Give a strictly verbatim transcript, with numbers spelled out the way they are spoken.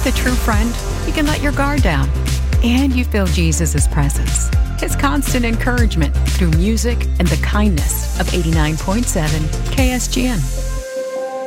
With a true friend, you can let your guard down. And you feel Jesus' presence, His constant encouragement through music and the kindness of eighty-nine point seven K S G N.